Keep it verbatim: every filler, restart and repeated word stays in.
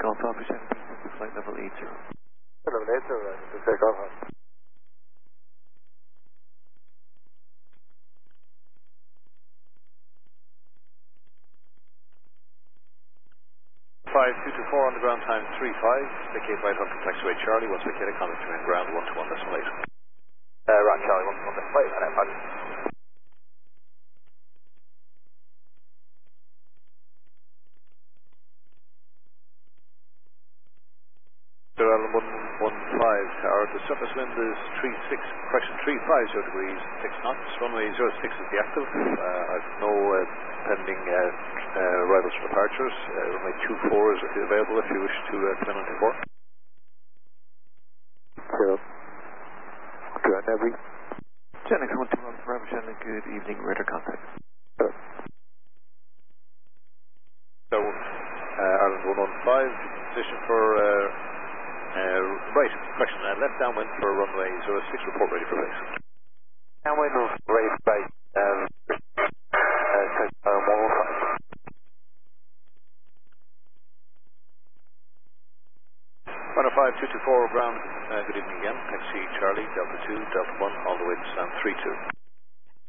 Golf Alpha seventeen to flight level eight zero. Level eight zero, right, to take off. five two two four on the ground time three five, vacate right onto taxiway Charlie, once vacated, comment to ground one two one decimal eight. Uh, right, Charlie, one two one decimal eight, and I'm Island one one five tower, the surface wind is three six, correction three five zero degrees, six knots, runway zero six is the active, uh, I've no uh, pending uh, uh, arrivals for departures, uh, runway two four is available if you wish to uh, come in on two four. Zero. Good, every. Genix one two one Bravo Charlie, good evening, radar contact. Good. So, uh, Ireland one one five, position for uh, Uh, right, correction, uh, left downwind for runway zero six, report ready for base. Downwind, ready for base, um, uh, uh, one one five. one oh five two two four ground, uh, good evening again, taxi Charlie, Delta two, Delta one, all the way to stand three two.